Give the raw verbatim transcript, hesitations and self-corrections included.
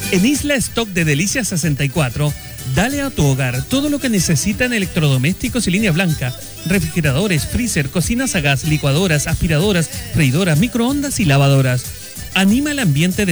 En Isla Stock de Delicias sesenta y cuatro, dale a tu hogar todo lo que necesitan electrodomésticos y línea blanca, refrigeradores, freezer, cocinas a gas, licuadoras, aspiradoras, freidoras, microondas y lavadoras. Anima el ambiente de